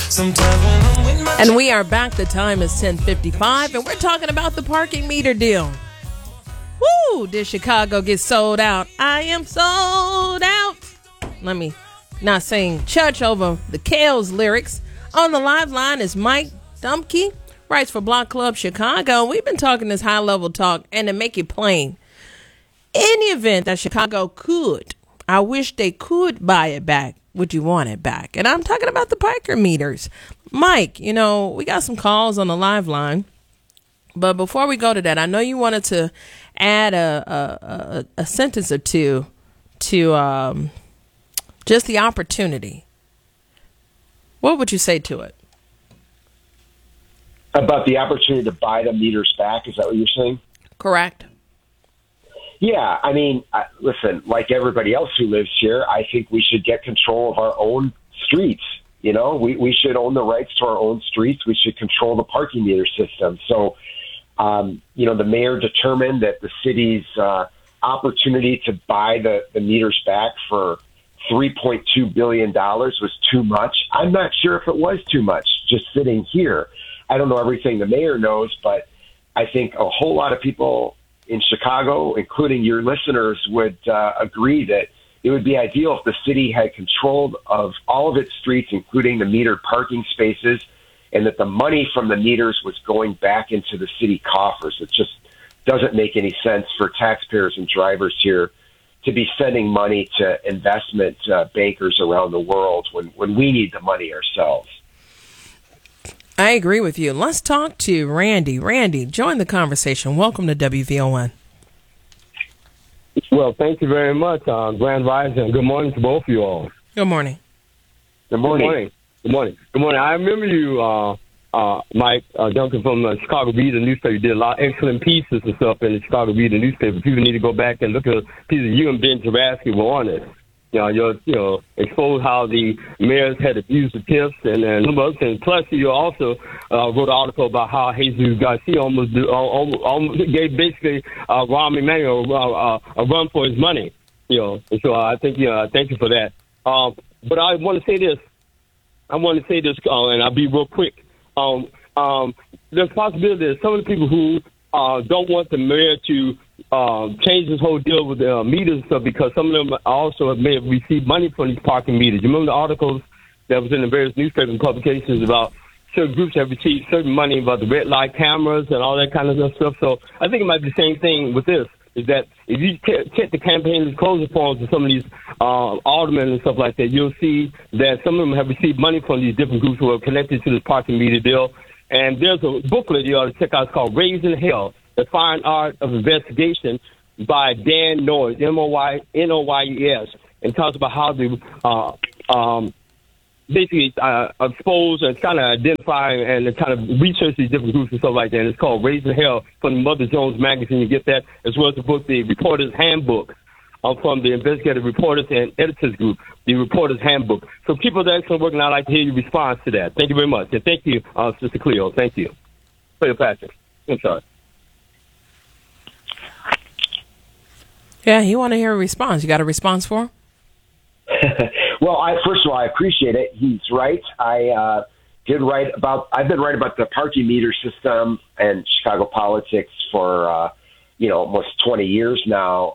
And we are back. The time is 10:55, and we're talking about the parking meter deal. Woo! Did Chicago get sold out? I am sold out. Let me not sing church over the Kales lyrics. On the live line is Mike Dumke, writes for Block Club Chicago. We've been talking this high-level talk, and to make it plain, in the event that Chicago could, I wish they could buy it back. Would you want it back? And I'm talking about the parking meters. Mike, we got some calls on the live line. But before we go to that, I know you wanted to add a sentence or two to just the opportunity. What would you say to it? About the opportunity to buy the meters back? Is that what you're saying? Correct. Yeah, I mean, listen, like everybody else who lives here, I think we should get control of our own streets. We should own the rights to our own streets. We should control the parking meter system. So, the mayor determined that the city's opportunity to buy the meters back for $3.2 billion was too much. I'm not sure if it was too much just sitting here. I don't know everything the mayor knows, but I think a whole lot of people in Chicago, including your listeners, would agree that it would be ideal if the city had control of all of its streets, including the metered parking spaces, and that the money from the meters was going back into the city coffers. It just doesn't make any sense for taxpayers and drivers here to be sending money to investment bankers around the world when we need the money ourselves. I agree with you. Let's talk to Randy. Randy, join the conversation. Welcome to WVON. Well, thank you very much, Grand Rising. Good morning to both of you all. Good morning. Good morning. Good morning. Good morning. I remember you, Mike Duncan from the Chicago Reader newspaper. You did a lot of excellent pieces and stuff in the Chicago Reader newspaper. People need to go back and look at pieces. You and Ben Jaraski were on it. You expose how the mayors had abused the tips and some other things. Plus, you also wrote an article about how Jesus Garcia almost gave basically Rahm Emanuel a run for his money. And so I think thank you for that. But I want to say this. And I'll be real quick. There's a possibility that some of the people who don't want the mayor to change this whole deal with the meters and stuff, because some of them also may have received money from these parking meters. You remember the articles that was in the various newspaper and publications about certain groups have received certain money about the red light cameras and all that kind of stuff. So I think it might be the same thing with this, is that if you check the campaign disclosure forms of some of these aldermen and stuff like that, you'll see that some of them have received money from these different groups who are connected to this parking meter deal. And there's a booklet you ought to check out. It's called Raising Hell, The Fine Art of Investigation by Dan Noyes, Noyes, and talks about how to basically expose and kind of identify and kind of research these different groups and stuff like that. And it's called Raising Hell from Mother Jones Magazine. You get that, as well as the book, The Reporter's Handbook, from the Investigative Reporters and Editors Group, The Reporter's Handbook. So keep up the excellent work, and I'd like to hear your response to that. Thank you very much. And thank you, Sister Cleo. Thank you. Cleopatra. I'm sorry. Yeah, you want to hear a response. You got a response for him? Well, first of all, I appreciate it. He's right. I've been writing about the parking meter system and Chicago politics for, almost 20 years now.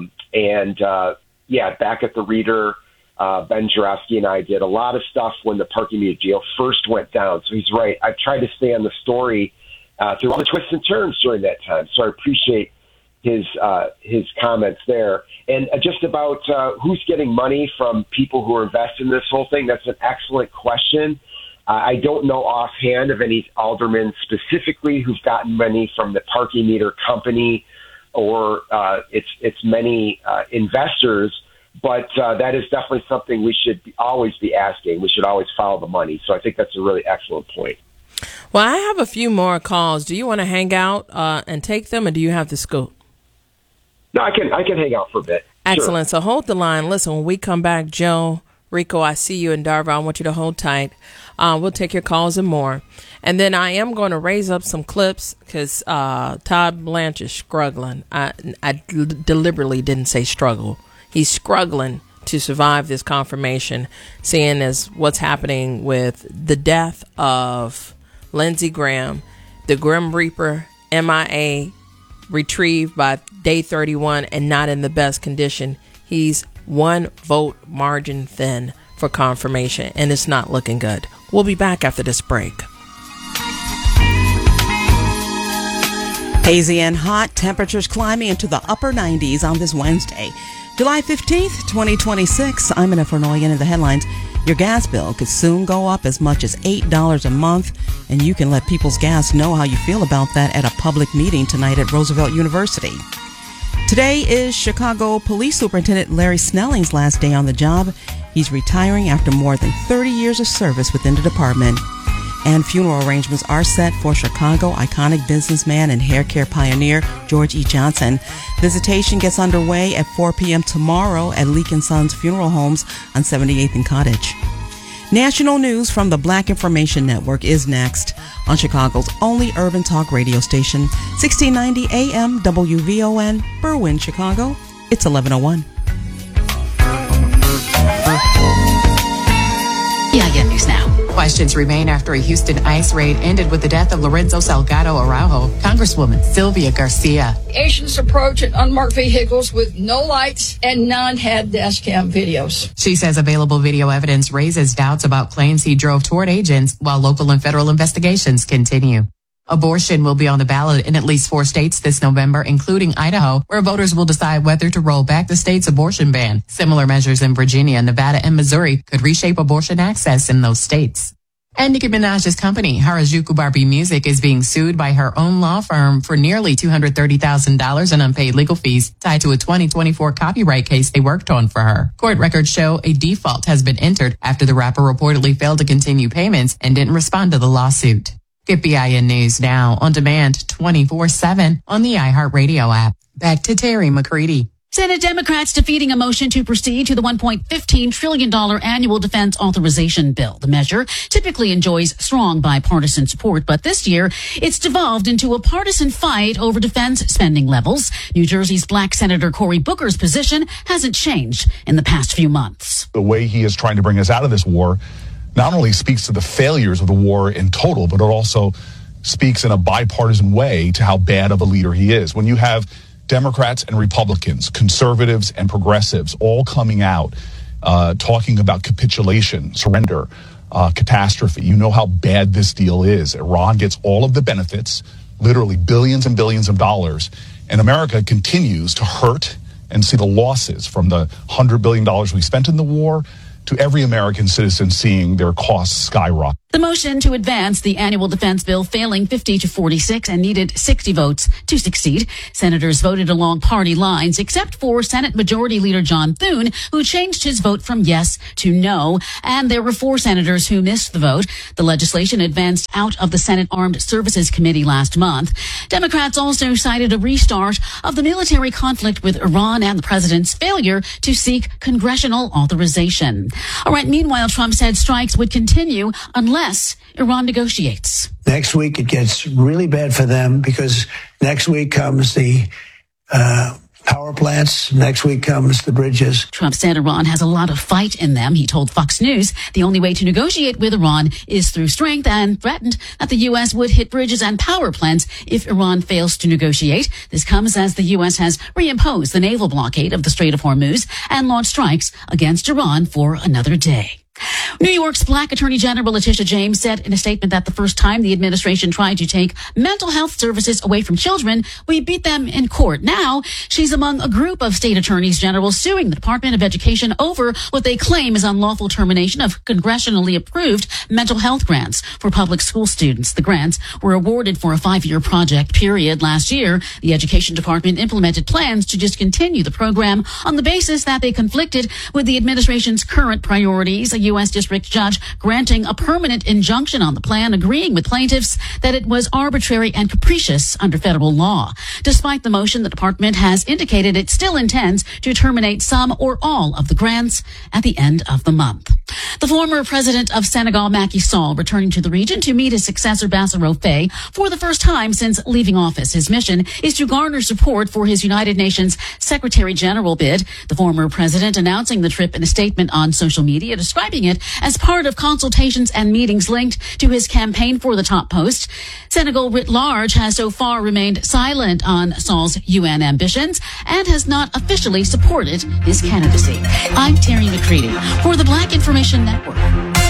Back at the Reader, Ben Jaraski and I did a lot of stuff when the parking meter deal first went down. So he's right. I've tried to stay on the story through all the twists and turns during that time. So I appreciate his comments there. And just about who's getting money from people who are invested in this whole thing, that's an excellent question. I don't know offhand of any aldermen specifically who've gotten money from the parking meter company or it's many investors, but that is definitely something we should always be asking. We should always follow the money. So I think that's a really excellent point. Well, I have a few more calls. Do you want to hang out and take them, or do you have to scoot? No, I can hang out for a bit. Excellent. Sure. So hold the line. Listen, when we come back, Joe, Rico, I see you, and Darva, I want you to hold tight. We'll take your calls and more. And then I am going to raise up some clips because Todd Blanche is struggling. I deliberately didn't say struggle. He's struggling to survive this confirmation, seeing as what's happening with the death of Lindsey Graham, the Grim Reaper, MIA, retrieved by day 31 and not in the best condition. He's 1 vote margin thin for confirmation, and it's not looking good. We'll be back after this break. Hazy and hot, temperatures climbing into the upper 90s on this Wednesday, July 15th, 2026. I'm Anna Fernoyan in the headlines. Your gas bill could soon go up as much as $8 a month, and you can let People's Gas know how you feel about that at a public meeting tonight at Roosevelt University. Today is Chicago Police Superintendent Larry Snelling's last day on the job. He's retiring after more than 30 years of service within the department. And funeral arrangements are set for Chicago iconic businessman and hair care pioneer George E. Johnson. Visitation gets underway at 4 p.m. tomorrow at Leak & Sons Funeral Homes on 78th and Cottage. National news from the Black Information Network is next on Chicago's only urban talk radio station, 1690 AM WVON, Berwyn, Chicago. It's 11:01. PIN News Now. Questions remain after a Houston ICE raid ended with the death of Lorenzo Salgado Araujo. Congresswoman Sylvia Garcia. Asians approach in unmarked vehicles with no lights, and none had dash cam videos. She says available video evidence raises doubts about claims he drove toward agents while local and federal investigations continue. Abortion will be on the ballot in at least 4 states this November, including Idaho, where voters will decide whether to roll back the state's abortion ban. Similar measures in Virginia, Nevada, and Missouri could reshape abortion access in those states. And Nicki Minaj's company, Harajuku Barbie Music, is being sued by her own law firm for nearly $230,000 in unpaid legal fees tied to a 2024 copyright case they worked on for her. Court records show a default has been entered after the rapper reportedly failed to continue payments and didn't respond to the lawsuit. Get BIN News Now on demand 24/7 on the iHeartRadio app. Back to Terry McCready. Senate Democrats defeating a motion to proceed to the $1.15 trillion annual defense authorization bill. The measure typically enjoys strong bipartisan support, but this year it's devolved into a partisan fight over defense spending levels. New Jersey's Black Senator Cory Booker's position hasn't changed in the past few months. The way he is trying to bring us out of this war not only speaks to the failures of the war in total, but it also speaks in a bipartisan way to how bad of a leader he is. When you have Democrats and Republicans, conservatives and progressives all coming out, talking about capitulation, surrender, catastrophe, you know how bad this deal is. Iran gets all of the benefits, literally billions and billions of dollars, and America continues to hurt and see the losses from the $100 billion we spent in the war to every American citizen seeing their costs skyrocket. The motion to advance the annual defense bill failing 50-46 and needed 60 votes to succeed. Senators voted along party lines, except for Senate Majority Leader John Thune, who changed his vote from yes to no. And there were 4 senators who missed the vote. The legislation advanced out of the Senate Armed Services Committee last month. Democrats also cited a restart of the military conflict with Iran and the president's failure to seek congressional authorization. All right. Meanwhile, Trump said strikes would continue unless Iran negotiates. Next week, it gets really bad for them because next week comes the power plants. Next week comes the bridges. Trump said Iran has a lot of fight in them. He told Fox News the only way to negotiate with Iran is through strength and threatened that the U.S. would hit bridges and power plants if Iran fails to negotiate. This comes as the U.S. has reimposed the naval blockade of the Strait of Hormuz and launched strikes against Iran for another day. New York's Black Attorney General Letitia James said in a statement that the first time the administration tried to take mental health services away from children, we beat them in court. Now, she's among a group of state attorneys general suing the Department of Education over what they claim is unlawful termination of congressionally approved mental health grants for public school students. The grants were awarded for a 5-year project period. Last year, the Education Department implemented plans to discontinue the program on the basis that they conflicted with the administration's current priorities. A U.S. District Judge granting a permanent injunction on the plan, agreeing with plaintiffs that it was arbitrary and capricious under federal law. Despite the motion, the department has indicated it still intends to terminate some or all of the grants at the end of the month. The former president of Senegal, Macky Sall, returning to the region to meet his successor, Bassirou Faye, for the first time since leaving office. His mission is to garner support for his United Nations Secretary General bid. The former president announcing the trip in a statement on social media, describing it as part of consultations and meetings linked to his campaign for the top post. Senegal writ large has so far remained silent on Sall's UN ambitions and has not officially supported his candidacy. I'm Terry McCready for the Black Information Network.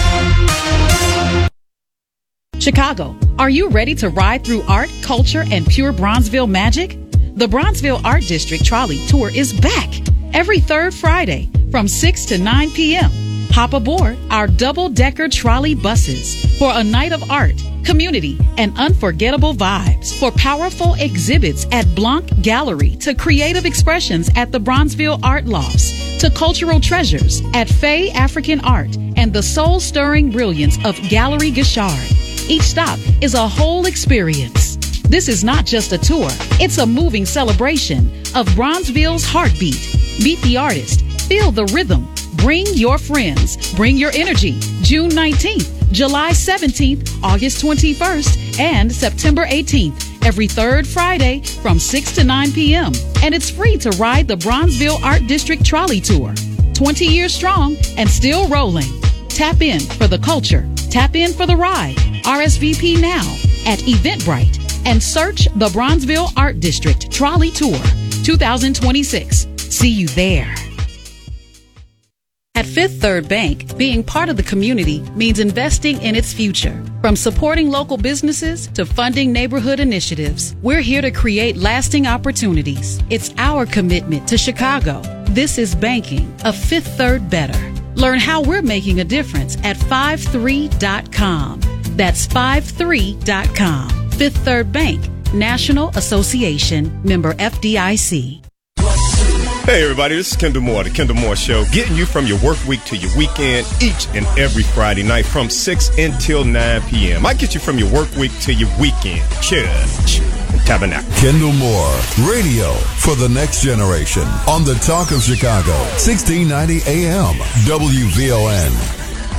Chicago, are you ready to ride through art, culture, and pure Bronzeville magic? The Bronzeville Art District Trolley Tour is back every third Friday from 6 to 9 p.m. Hop aboard our double-decker trolley buses for a night of art, community, and unforgettable vibes. For powerful exhibits at Blanc Gallery to creative expressions at the Bronzeville Art Lofts to cultural treasures at Fay African Art and the soul-stirring brilliance of Gallery Gashard. Each stop is a whole experience. This is not just a tour, it's a moving celebration of Bronzeville's heartbeat. Meet the artist, feel the rhythm, bring your friends, bring your energy. June 19th, July 17th, August 21st, and September 18th, every third Friday from 6 to 9 p.m. And it's free to ride the Bronzeville Art District Trolley Tour. 20 years strong and still rolling. Tap in for the culture. Tap in for the ride. RSVP now at Eventbrite and search the Bronzeville Art District Trolley Tour 2026. See you there. At Fifth Third Bank, being part of the community means investing in its future. From supporting local businesses to funding neighborhood initiatives, we're here to create lasting opportunities. It's our commitment to Chicago. This is banking, a Fifth Third better. Learn how we're making a difference at 53.com. That's 53.com. Fifth Third Bank, National Association, member FDIC. Hey everybody, this is Kendall Moore, the Kendall Moore Show, getting you from your work week to your weekend each and every Friday night from 6 until 9 p.m. I get you from your work week to your weekend. Church and Tabernacle. Kendall Moore, radio for the next generation on the Talk of Chicago, 1690 AM, WVON.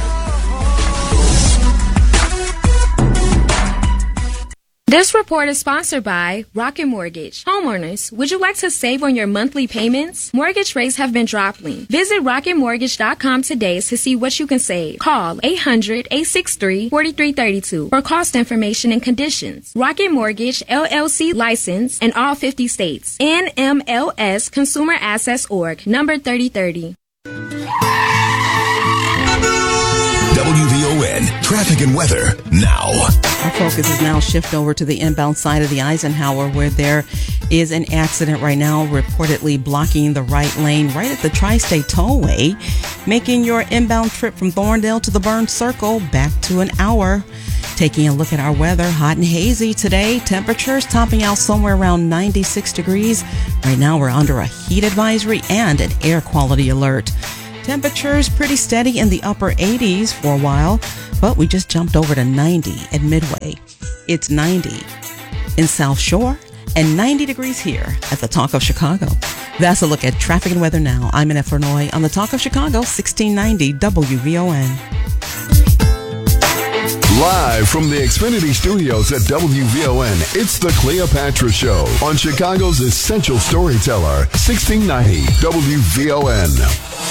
This report is sponsored by Rocket Mortgage. Homeowners, would you like to save on your monthly payments? Mortgage rates have been dropping. Visit rocketmortgage.com today to see what you can save. Call 800-863-4332 for cost information and conditions. Rocket Mortgage, LLC license in all 50 states. NMLS Consumer Access Org, number 3030. WVON, traffic and weather now. Our focus is now shift over to the inbound side of the Eisenhower, where there is an accident right now reportedly blocking the right lane right at the Tri-State Tollway, making your inbound trip from Thorndale to the Burns Circle back to an hour. Taking a look at our weather, hot and hazy today. Temperatures topping out somewhere around 96 degrees. Right now we're under a heat advisory and an air quality alert. Temperatures pretty steady in the upper 80s for a while, but we just jumped over to 90 at Midway. It's 90 in South Shore and 90 degrees here at the Talk of Chicago. That's a look at traffic and weather now. I'm Annette Fernoy on the Talk of Chicago, 1690 WVON. Live from the Xfinity Studios at WVON, it's the Cleopatra Show on Chicago's essential storyteller, 1690 WVON.